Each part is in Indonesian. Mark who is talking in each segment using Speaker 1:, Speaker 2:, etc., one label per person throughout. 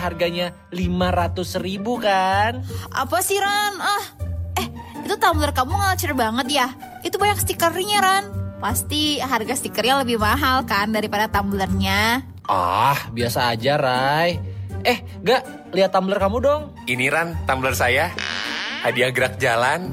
Speaker 1: harganya 500.000 kan?
Speaker 2: Apa sih Ran? Itu tumbler kamu ngelcer banget ya? Itu banyak stikernya Ran. Pasti harga stikernya lebih mahal kan daripada tumblernya.
Speaker 1: Biasa aja Rai. Gak, lihat tumbler kamu dong.
Speaker 3: Ini Ran, tumbler saya. Hadiah gerak jalan.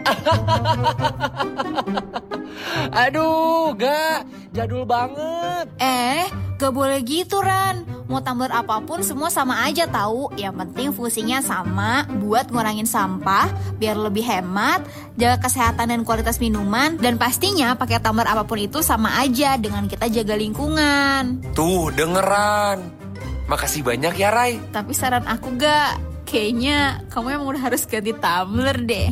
Speaker 1: Aduh, gak, jadul banget.
Speaker 2: Gak boleh gitu Ran. Mau tumbler apapun semua sama aja tahu. Yang penting fungsinya sama, buat ngurangin sampah, biar lebih hemat, jaga kesehatan dan kualitas minuman, dan pastinya pakai tumbler apapun itu sama aja dengan kita jaga lingkungan.
Speaker 3: Tuh, dengeran. Makasih banyak ya Rai.
Speaker 2: Tapi saran aku gak, kayaknya kamu emang udah harus ganti tumbler deh.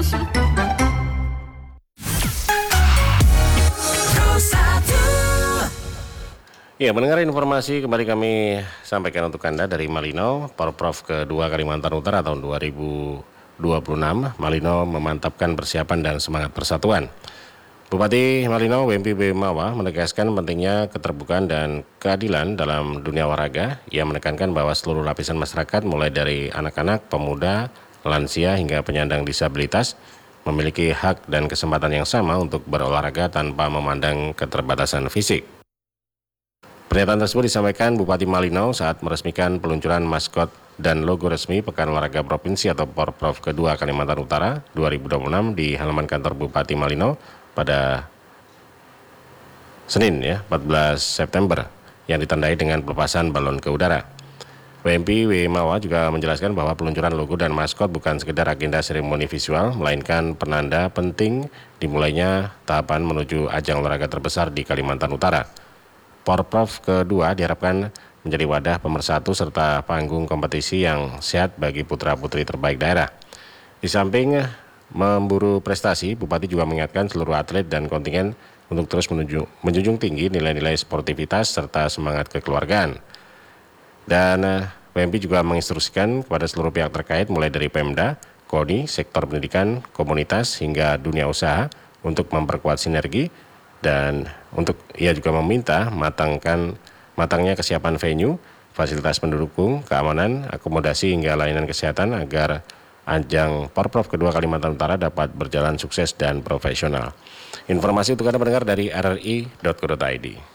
Speaker 4: Ya, mendengar informasi kembali kami sampaikan untuk Anda dari Malino, Porprov kedua Kalimantan Utara tahun 2026. Malino memantapkan persiapan dan semangat persatuan. Bupati Malino, Wempi Mawa, menegaskan pentingnya keterbukaan dan keadilan dalam dunia olahraga. Ia menekankan bahwa seluruh lapisan masyarakat, mulai dari anak-anak, pemuda, lansia hingga penyandang disabilitas, memiliki hak dan kesempatan yang sama untuk berolahraga tanpa memandang keterbatasan fisik. Pernyataan tersebut disampaikan Bupati Malino saat meresmikan peluncuran maskot dan logo resmi Pekan Olahraga Provinsi atau Porprov kedua Kalimantan Utara 2026 di halaman kantor Bupati Malino pada Senin 14 September yang ditandai dengan pelepasan balon ke udara. WMP Mawa juga menjelaskan bahwa peluncuran logo dan maskot bukan sekedar agenda seremoni visual, melainkan penanda penting dimulainya tahapan menuju ajang olahraga terbesar di Kalimantan Utara. Porprov kedua diharapkan menjadi wadah pemersatu serta panggung kompetisi yang sehat bagi putra-putri terbaik daerah. Di samping memburu prestasi, Bupati juga mengingatkan seluruh atlet dan kontingen untuk terus menjunjung tinggi nilai-nilai sportivitas serta semangat kekeluargaan. Dan WMP juga menginstruksikan kepada seluruh pihak terkait mulai dari Pemda, KONI, sektor pendidikan, komunitas hingga dunia usaha untuk memperkuat sinergi. Dan untuk ia juga meminta matangnya kesiapan venue, fasilitas pendukung, keamanan, akomodasi hingga layanan kesehatan agar ajang Porprov kedua Kalimantan Utara dapat berjalan sukses dan profesional. Informasi untuk Anda pendengar dari rri.co.id.